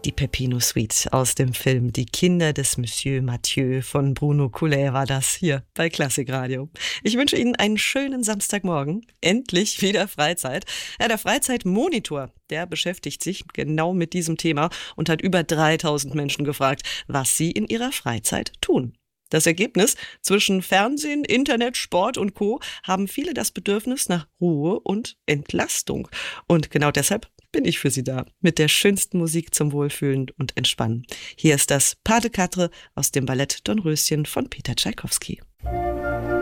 Die Peppino Suite aus dem Film Die Kinder des Monsieur Mathieu von Bruno Coulet war das hier bei Klassikradio. Ich wünsche Ihnen einen schönen Samstagmorgen. Endlich wieder Freizeit. Ja, der Freizeitmonitor, der beschäftigt sich genau mit diesem Thema und hat über 3000 Menschen gefragt, was sie in ihrer Freizeit tun. Das Ergebnis: zwischen Fernsehen, Internet, Sport und Co. haben viele das Bedürfnis nach Ruhe und Entlastung. Und genau deshalb bin ich für Sie da, mit der schönsten Musik zum Wohlfühlen und Entspannen. Hier ist das Pas de Quatre aus dem Ballett Dornröschen von Peter Tschaikowski.